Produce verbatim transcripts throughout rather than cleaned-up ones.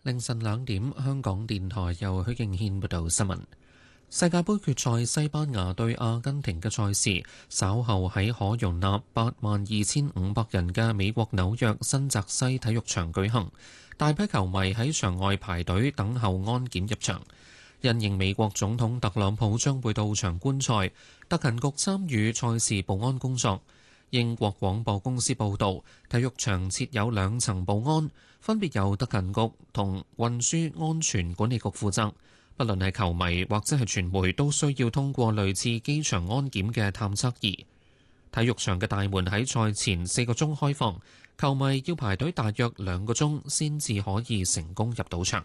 凌晨兩點，香港電台由許敬軒報道新聞。世界盃決賽西班牙對阿根廷嘅賽事，稍後喺可容納八萬二千五百人嘅美國紐約新澤西體育場舉行。大批球迷喺場外排隊等候安檢入場。因應美國總統特朗普將會到場觀賽，特勤局參與賽事保安工作。英國廣播公司報導，體育場設有兩層保安，分別由特勤局同運輸安全管理局負責。不論係球迷或者係傳媒，都需要通過類似機場安檢嘅探測儀。體育場嘅大門喺賽前四個鐘開放，球迷要排隊大約兩個鐘先至可以成功入到場。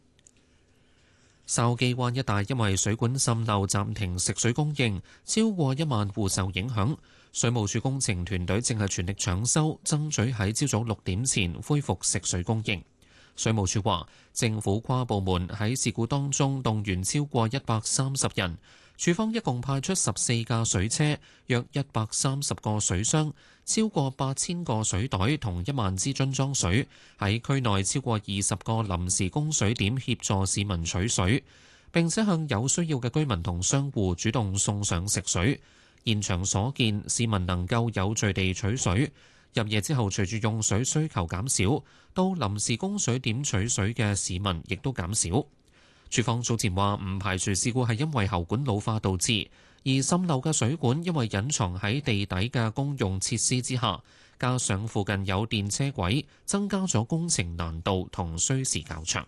筲箕灣一帶因為水管滲漏暫停食水供應，超過一萬戶受影響。水務署工程團隊正係全力搶修，爭取喺朝早六點前恢復食水供應。水務署話，政府跨部門喺事故當中動員超過一百三十人，署方一共派出十四架水車、約一百三十個水箱、超過八千個水袋同一萬支樽裝水，喺區內超過二十個臨時供水點協助市民取水，並且向有需要嘅居民同商戶主動送上食水。現場所見，市民能夠有序地取水。入夜之後，隨住用水需求減少，到臨時供水點取水嘅市民亦都減少。署方早前話唔排除事故係因為喉管老化導致，而滲漏嘅水管因為隱藏喺地底嘅公用設施之下，加上附近有電車軌，增加咗工程難度同需時較長。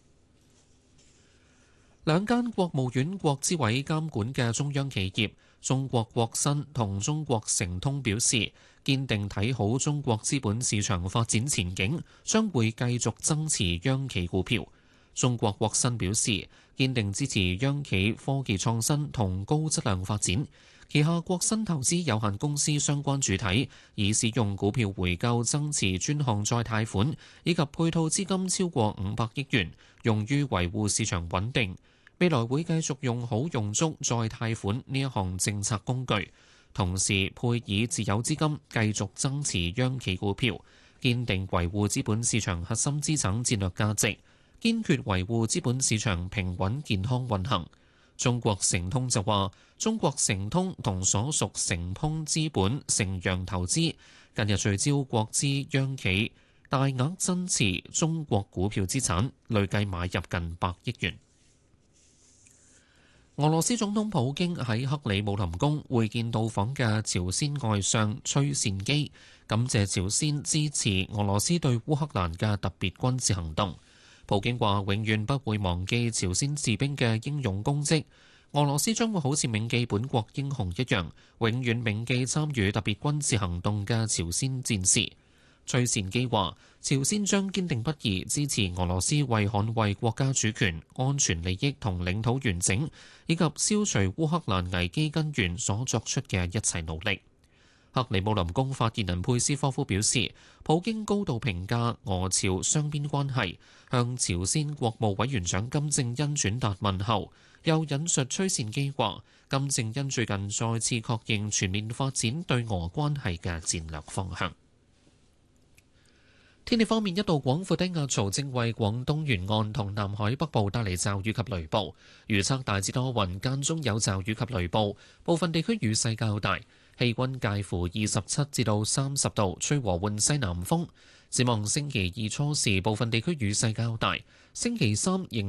兩間國務院國資委監管嘅中央企業中國國新同中國誠通表示，堅定睇好中國資本市場發展前景，將會繼續增持央企股票。中國國新表示，堅定支持央企科技創新同高質量發展。旗下國新投資有限公司相關主體已使用股票回購增持專項再貸款，以及配套資金超過五百億元，用於維護市場穩定。未來會繼續用好用足再貸款呢一項政策工具，同時配以自有資金繼續增持央企股票，堅定維護資本市場核心資產戰略價值，堅決維護資本市場平穩健康運行。中國誠通就話，中國誠通同所屬誠通資本、成陽投資近日聚焦國資央企，大額增持中國股票資產，累計買入近百億元。俄羅斯總統普京喺克里姆林宮會見到訪嘅朝鮮外相崔善基，感謝朝鮮支持俄羅斯對烏克蘭嘅特別軍事行動。普京話永遠不會忘記朝鮮士兵嘅英勇功績，俄羅斯將會好似銘記本國英雄一樣，永遠銘記參與特別軍事行動嘅朝鮮戰士。崔善基話：朝鮮將堅定不移支持俄羅斯為捍衛國家主權、安全利益同領土完整，以及消除烏克蘭危機根源所作出嘅一切努力。克里姆林宮發言人佩斯科夫表示，普京高度評價俄朝雙邊關係，向朝鮮國務委員長金正恩轉達問候，又引述崔善基話：金正恩最近再次確認全面發展對俄關係嘅戰略方向。天氣方面，一道廣闊低壓槽正為廣東沿岸同南海北部帶嚟驟雨及雷暴，預測大致多雲，間中有驟雨及雷暴，部分地區雨勢較大，氣溫介乎二十七至到三十度，吹和緩西南風。展望星期二初時，部分地區雨勢較大，星期三仍